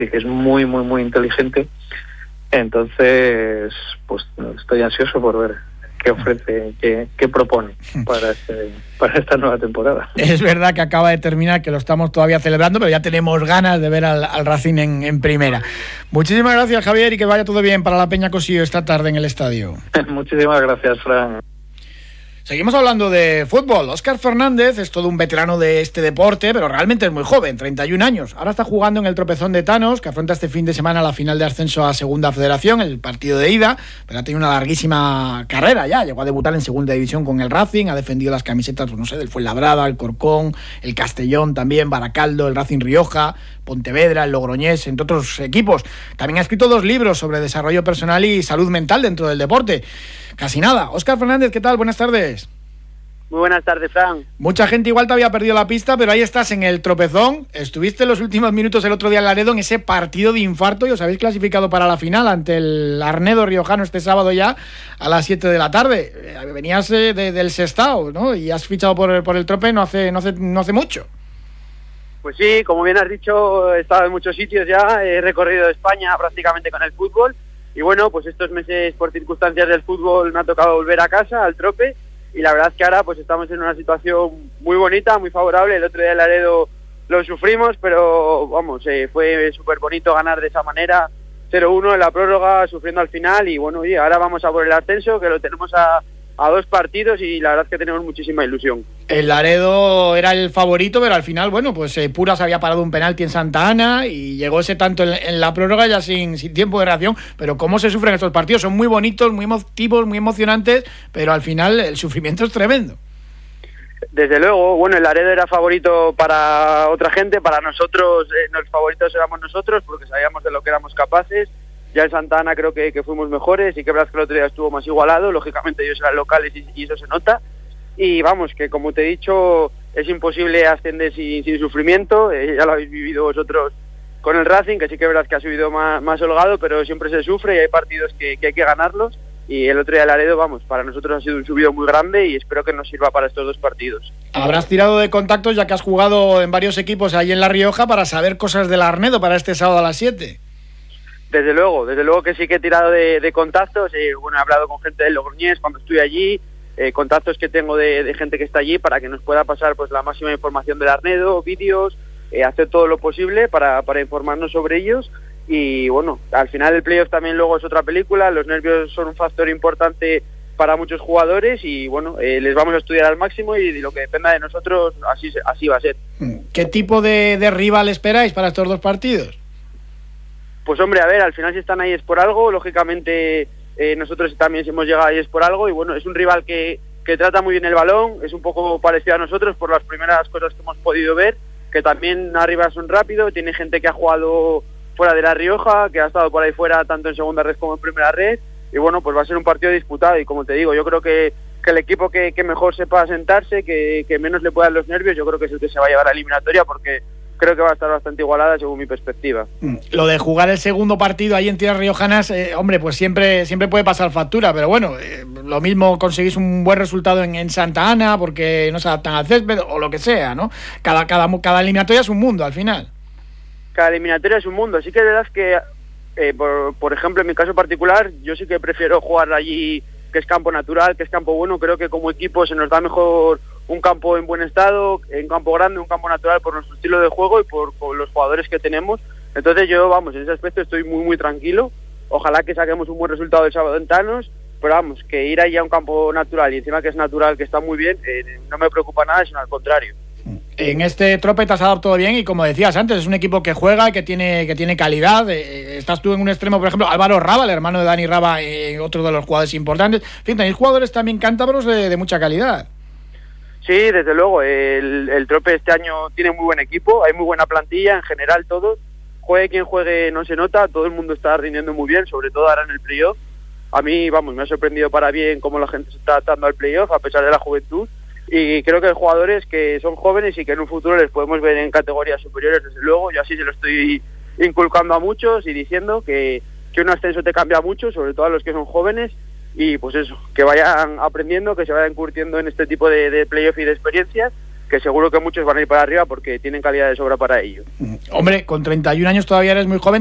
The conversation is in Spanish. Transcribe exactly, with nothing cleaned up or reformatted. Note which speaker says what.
Speaker 1: y que es muy, muy, muy inteligente. Entonces, pues estoy ansioso por ver qué ofrece, qué, qué propone para este, para esta nueva temporada.
Speaker 2: Es verdad que acaba de terminar, que lo estamos todavía celebrando, pero ya tenemos ganas de ver al, al Racing en, en primera. Muchísimas gracias, Javier, y que vaya todo bien para la Peña Cosillo esta tarde en el estadio.
Speaker 1: Muchísimas gracias, Fran.
Speaker 2: Seguimos hablando de fútbol. Óscar Fernández es todo un veterano de este deporte, pero realmente es muy joven, treinta y un años. Ahora está jugando en el Tropezón de Thanos, que afronta este fin de semana la final de ascenso a Segunda Federación, el partido de ida, pero ha tenido una larguísima carrera ya. Llegó a debutar en Segunda División con el Racing, ha defendido las camisetas, pues no sé, del Fuenlabrada, el Corcón, el Castellón también, Baracaldo, el Racing Rioja, Pontevedra, el Logroñés, entre otros equipos. También ha escrito dos libros sobre desarrollo personal y salud mental dentro del deporte. Casi nada. Óscar Fernández, ¿qué tal? Buenas tardes.
Speaker 3: Muy buenas tardes, Fran.
Speaker 2: Mucha gente igual te había perdido la pista, pero ahí estás en el Tropezón. Estuviste en los últimos minutos el otro día en Laredo en ese partido de infarto y os habéis clasificado para la final ante el Arnedo Riojano este sábado ya a las siete de la tarde. Venías de, de, del Sestao, ¿no? Y has fichado por el, por el Trope no hace, no hace, no hace mucho.
Speaker 3: Pues sí, como bien has dicho, he estado en muchos sitios ya, he recorrido España prácticamente con el fútbol. Y bueno, pues estos meses por circunstancias del fútbol me ha tocado volver a casa, al Trope, y la verdad es que ahora pues estamos en una situación muy bonita, muy favorable. El otro día en Laredo lo sufrimos, pero vamos, eh, fue súper bonito ganar de esa manera, cero uno en la prórroga, sufriendo al final, y bueno, y ahora vamos a por el ascenso, que lo tenemos a, a dos partidos, y la verdad es que tenemos muchísima ilusión.
Speaker 2: El Laredo era el favorito, pero al final, bueno, pues eh, Puras había parado un penalti en Santa Ana y llegó ese tanto en, en la prórroga ya sin, sin tiempo de reacción. Pero cómo se sufren estos partidos, son muy bonitos, muy emotivos, muy emocionantes, pero al final el sufrimiento es tremendo.
Speaker 3: Desde luego, bueno, el Laredo era favorito para otra gente, para nosotros, eh, los favoritos éramos nosotros, porque sabíamos de lo que éramos capaces. Ya en Santa Ana creo que, que fuimos mejores, y que verdad que el otro día estuvo más igualado, lógicamente ellos eran locales y, y eso se nota. Y vamos, que como te he dicho, es imposible ascender sin, sin sufrimiento, eh, ya lo habéis vivido vosotros con el Racing, que sí que es verdad que ha subido más, más holgado, pero siempre se sufre y hay partidos que, que hay que ganarlos. Y el otro día el Laredo, vamos, para nosotros ha sido un subido muy grande y espero que nos sirva para estos dos partidos.
Speaker 2: Habrás tirado de contactos, ya que has jugado en varios equipos ahí en La Rioja, para saber cosas del Arnedo para este sábado a las siete.
Speaker 3: Desde luego, desde luego que sí que he tirado de, de contactos, eh, bueno, he hablado con gente del Logroñés cuando estoy allí, eh, contactos que tengo de, de gente que está allí para que nos pueda pasar pues la máxima información del Arnedo, vídeos, eh, hacer todo lo posible para, para informarnos sobre ellos. Y bueno, al final el playoff también luego es otra película, los nervios son un factor importante para muchos jugadores y bueno, eh, les vamos a estudiar al máximo y de lo que dependa de nosotros así, así va a ser.
Speaker 2: ¿Qué tipo de, de rival esperáis para estos dos partidos?
Speaker 3: Pues hombre, a ver, al final si están ahí es por algo, lógicamente eh, nosotros también hemos llegado ahí es por algo y bueno, es un rival que, que trata muy bien el balón, es un poco parecido a nosotros por las primeras cosas que hemos podido ver, que también arriba son rápidos, tiene gente que ha jugado fuera de La Rioja, que ha estado por ahí fuera tanto en segunda red como en primera red, y bueno, pues va a ser un partido disputado y como te digo, yo creo que, que el equipo que, que mejor sepa sentarse, que, que menos le puedan los nervios, yo creo que es el que se va a llevar a la eliminatoria porque creo que va a estar bastante igualada según mi perspectiva.
Speaker 2: Lo de jugar el segundo partido ahí en tierras riojanas, eh, hombre, pues siempre siempre puede pasar factura, pero bueno, eh, lo mismo conseguís un buen resultado en, en Santa Ana porque no se adaptan al césped o lo que sea, ¿no? Cada, cada, cada eliminatoria es un mundo al final.
Speaker 3: Cada eliminatoria es un mundo, así que de verdad es que, eh, por, por ejemplo, en mi caso particular, yo sí que prefiero jugar allí, que es campo natural, que es campo bueno, creo que como equipo se nos da mejor un campo en buen estado, un campo grande, un campo natural por nuestro estilo de juego y por, por los jugadores que tenemos. Entonces yo, vamos, en ese aspecto estoy muy, muy tranquilo. Ojalá que saquemos un buen resultado el sábado en Thanos, pero vamos, que ir ahí a un campo natural y encima que es natural, que está muy bien, eh, no me preocupa nada, sino al contrario.
Speaker 2: En este Trope te has adaptado bien y como decías antes, es un equipo que juega, que tiene que tiene calidad. Eh, estás tú en un extremo, por ejemplo, Álvaro Raba, el hermano de Dani Raba, eh, otro de los jugadores importantes. En fin, tenéis jugadores también cántabros de, de mucha calidad.
Speaker 3: Sí, desde luego, el, el Trope este año tiene muy buen equipo, hay muy buena plantilla, en general todos, juegue quien juegue no se nota, todo el mundo está rindiendo muy bien, sobre todo ahora en el playoff. A mí, vamos, me ha sorprendido para bien cómo la gente se está adaptando al playoff a pesar de la juventud, y creo que hay jugadores que son jóvenes y que en un futuro les podemos ver en categorías superiores, desde luego. Yo así se lo estoy inculcando a muchos y diciendo que, que un ascenso te cambia mucho, sobre todo a los que son jóvenes, y pues eso, que vayan aprendiendo, que se vayan curtiendo en este tipo de, de playoff y de experiencias, que seguro que muchos van a ir para arriba porque tienen calidad de sobra para ello.
Speaker 2: Hombre, con treinta y un años todavía eres muy joven.